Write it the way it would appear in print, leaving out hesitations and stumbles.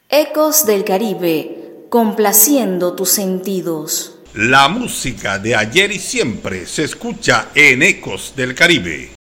Ecos del Caribe, complaciendo tus sentidos. La música de ayer y siempre se escucha en Ecos del Caribe.